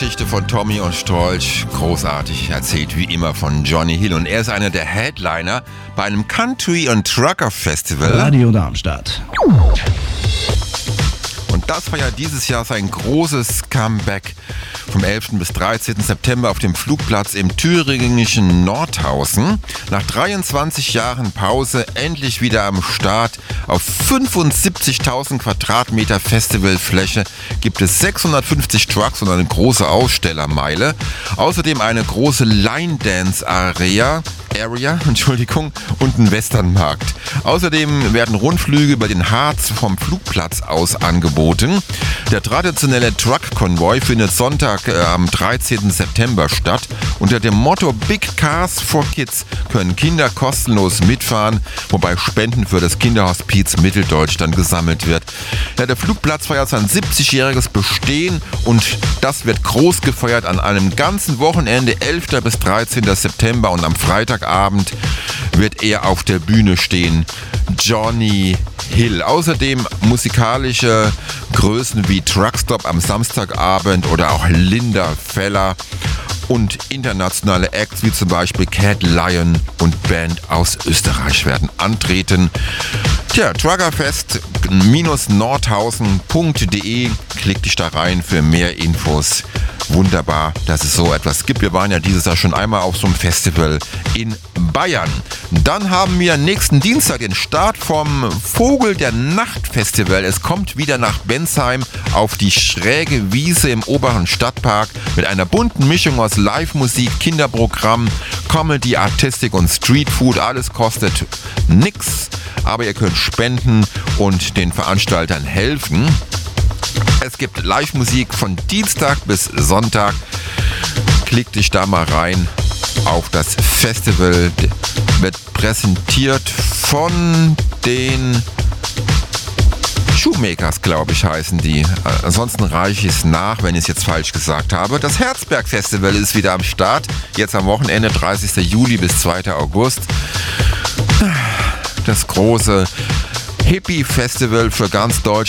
Geschichte von Tommy und Strolch, großartig erzählt wie immer von Johnny Hill. Und er ist einer der Headliner bei einem Country- und Trucker-Festival. Radio Darmstadt. Und das feiert dieses Jahr sein großes Comeback vom 11. bis 13. September auf dem Flugplatz im thüringischen Nordhausen. Nach 23 Jahren Pause endlich wieder am Start. Auf 75.000 Quadratmeter Festivalfläche gibt es 650 Trucks und eine große Ausstellermeile. Außerdem eine große Line-Dance-Area und ein Westernmarkt. Außerdem werden Rundflüge über den Harz vom Flugplatz aus angeboten. Der traditionelle Truck-Konvoi findet Sonntag am 13. September statt. Unter dem Motto Big Cars for Kids können Kinder kostenlos mitfahren, wobei Spenden für das Kinderhospiz Mitteldeutschland gesammelt wird. Ja, der Flugplatz feiert sein 70-jähriges Bestehen und das wird groß gefeiert an einem ganzen Wochenende, 11. bis 13. September, und am Freitagabend wird er auf der Bühne stehen. Johnny Hill. Außerdem musikalische Größen wie Truckstop am Samstagabend oder auch Linda Feller und internationale Acts wie zum Beispiel Cat Lion und Band aus Österreich werden antreten. Tja, truckerfest-nordhausen.de, klick dich da rein für mehr Infos. Wunderbar, dass es so etwas gibt. Wir waren ja dieses Jahr schon einmal auf so einem Festival in Bayern. Dann haben wir nächsten Dienstag den Start vom Vogel der Nacht Festival. Es kommt wieder nach Bensheim auf die schräge Wiese im oberen Stadtpark mit einer bunten Mischung aus Live-Musik, Kinderprogramm, Comedy, Artistik und Streetfood. Alles kostet nix, aber ihr könnt spenden und den Veranstaltern helfen. Es gibt Live-Musik von Dienstag bis Sonntag. Klick dich da mal rein auf das Festival. Wird präsentiert von den Shoemakers, glaube ich, heißen die. Ansonsten reiche ich es nach, wenn ich es jetzt falsch gesagt habe. Das Herzberg-Festival ist wieder am Start. Jetzt am Wochenende, 30. Juli bis 2. August. Das große Hippie-Festival für ganz Deutschland.